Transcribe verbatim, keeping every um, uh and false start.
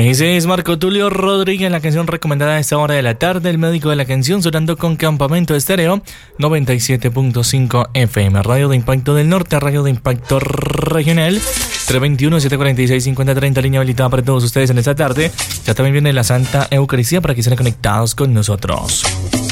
Ese es Marco Tulio Rodríguez, la canción recomendada a esta hora de la tarde. El médico de la canción sonando con Campamento Estéreo noventa y siete punto cinco F M. Radio de Impacto del Norte, Radio de Impacto Regional. tres veintiuno, setecientos cuarenta y seis, cincuenta treinta, línea habilitada para todos ustedes en esta tarde. Ya también viene la Santa Eucaristía para que estén conectados con nosotros.